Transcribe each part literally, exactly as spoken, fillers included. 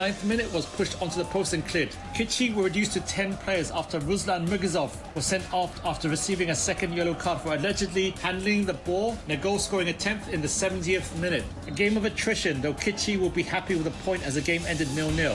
ninth minute was pushed onto the post and cleared. Kitchi were reduced to ten players after Ruslan Murgazov was sent off after receiving a second yellow card for allegedly handling the ball in a goal-scoring attempt in the seventieth minute. A game of attrition, though Kitchi will be happy with a point as the game ended nil nil.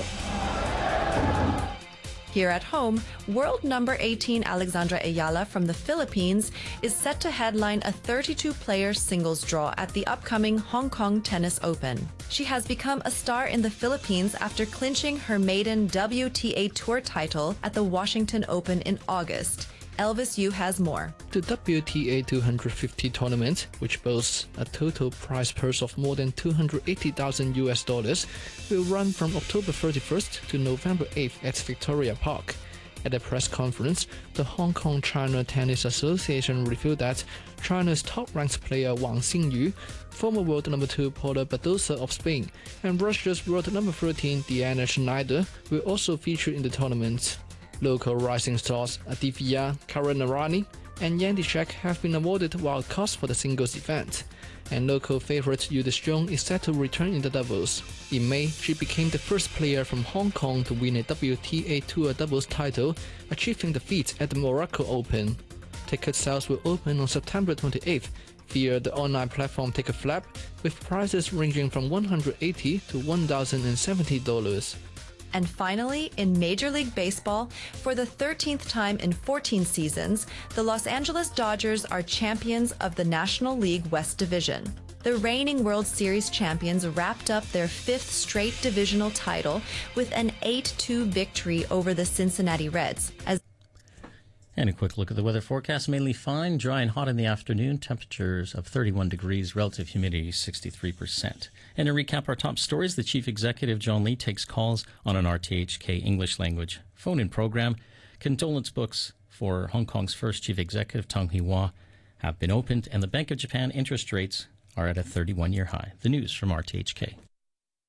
Here at home, world number eighteen Alexandra Ayala from the Philippines is set to headline a thirty-two player singles draw at the upcoming Hong Kong Tennis Open. She has become a star in the Philippines after clinching her maiden W T A Tour title at the Washington Open in August. Elvis Yu has more. The W T A two hundred fifty tournament, which boasts a total prize purse of more than two hundred eighty thousand U S dollars, will run from October thirty-first to November eighth at Victoria Park. At a press conference, the Hong Kong China Tennis Association revealed that China's top-ranked player Wang Xingyu, former world number two Paula Badosa of Spain, and Russia's world number thirteen Diana Schneider will also feature in the tournament. Local rising stars Adivya Karanarani and Yandy Shek have been awarded wild cards for the singles event, and local favorite Yudis Zhong is set to return in the doubles. In May, she became the first player from Hong Kong to win a W T A Tour doubles title, achieving the feat at the Morocco Open. Ticket sales will open on September twenty-eighth via the online platform Ticketflap, with prices ranging from one hundred eighty dollars to one thousand seventy dollars. And finally, in Major League Baseball, for the thirteenth time in fourteen seasons, the Los Angeles Dodgers are champions of the National League West Division. The reigning World Series champions wrapped up their fifth straight divisional title with an eight two victory over the Cincinnati Reds. As And a quick look at the weather forecast. Mainly fine, dry and hot in the afternoon. Temperatures of thirty-one degrees, relative humidity sixty-three percent. And to recap our top stories, the Chief Executive, John Lee, takes calls on an R T H K English language phone-in program. Condolence books for Hong Kong's first Chief Executive, Tang Hee-hwa, have been opened, and the Bank of Japan interest rates are at a thirty-one year high. The news from R T H K.